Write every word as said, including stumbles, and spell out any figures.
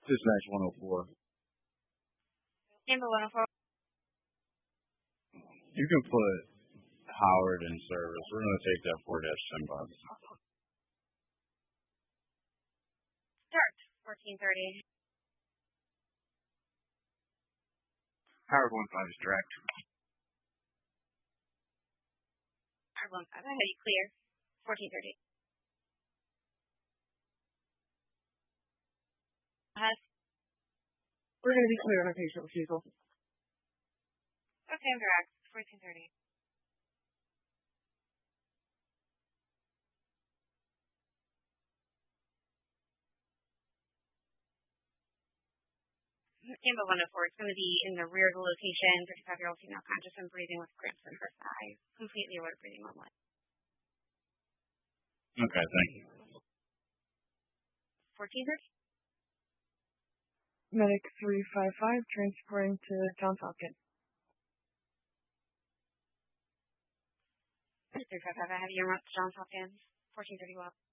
Dispatch one oh four. Amber one oh four. You can put Howard in service. We're going to take that four dash ten box. Start fourteen thirty. Howard one five is direct. Howard one five, I have you clear. fourteen thirty. Has. We're going to be clear on our patient refusal. Okay, I'm direct. fourteen thirty. Amber one oh four, it's going to be in the rear of the location, fifty-five-year-old female conscious and breathing with cramps in her thigh. Completely alert, breathing normally. Okay, thank you. fourteen thirty. Medic three five five, transporting to Johns Hopkins. three five five, I have you in Johns Hopkins. fourteen thirty well.